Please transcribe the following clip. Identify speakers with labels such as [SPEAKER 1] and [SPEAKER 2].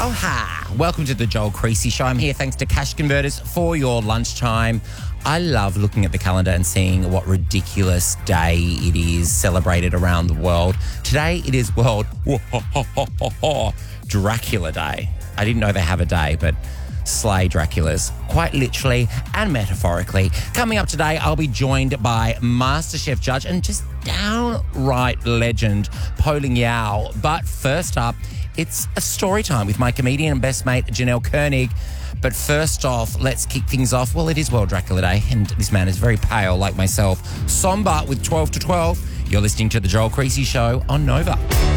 [SPEAKER 1] Oh, hi. Welcome to the Joel Creasy Show. I'm here thanks to Cash Converters for your lunchtime. I love looking at the calendar and seeing what ridiculous day it is celebrated around the world. Today it is World Dracula Day. I didn't know they have a day, but slay Draculas, quite literally and metaphorically. Coming up today, I'll be joined by MasterChef judge and just downright legend, Pauline Yao. But first up, it's a story time with my comedian and best mate, Janelle Koenig. But first off, let's kick things off. Well, it is World Dracula Day, and this man is very pale, like myself. Somber with 12 to 12. You're listening to The Joel Creasy Show on Nova.